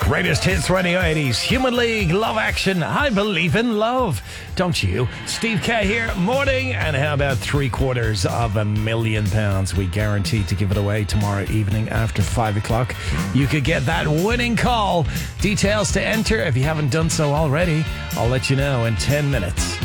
Greatest hits radio 80s. Human League, Love Action. I believe in love. Don't you? Steve K here. Morning. And how about £750,000? We guarantee to give it away tomorrow evening after 5 o'clock. You could get that winning call. Details to enter if you haven't done so already. I'll let you know in 10 minutes.